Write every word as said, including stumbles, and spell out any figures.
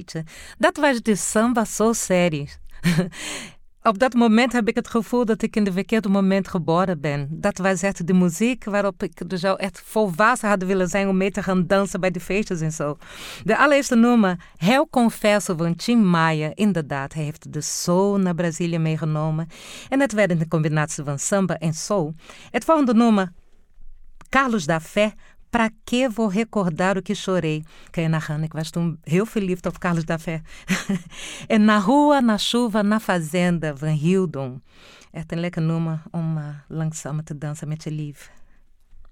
jeetje. Dat was de samba zo serie. Op dat moment heb ik het gevoel dat ik in het verkeerde moment geboren ben. Dat was echt de muziek waarop ik dus al echt volwassen had willen zijn om mee te gaan dansen bij de feestjes en zo. De allereerste nummer, Heel Confesso van Tim Maia. Inderdaad, hij heeft de soul naar Brazilië meegenomen. En het werd in de combinatie van samba en soul. Het volgende nummer, Carlos da Fé. Pra que vou recordar o que chorei? Kan je nagaan, ik was toen heel verliefd op Carlos da Fé. En Na Rua, Na Chuva, Na Fazenda van Hildon. Echt een lekker nummer om uh, langzamer te dansen met je lief.